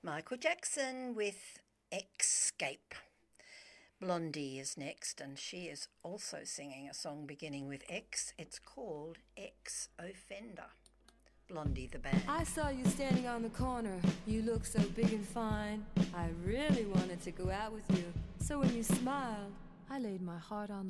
Michael Jackson with Escape. Blondie is next, and she is also singing a song beginning with X. It's called Ex-Offender. Blondie the band. I saw you standing on the corner. You look so big and fine. I really wanted to go out with you. So when you smiled, I laid my heart on the